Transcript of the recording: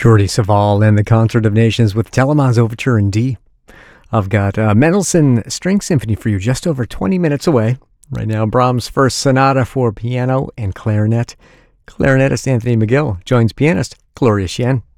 Jordi Savall and the Concert of Nations with Telemann's Overture in D. I've got Mendelssohn String Symphony for you just over 20 minutes away. Right now, Brahms' first sonata for piano and clarinet. Clarinetist Anthony McGill joins pianist Gloria Shen.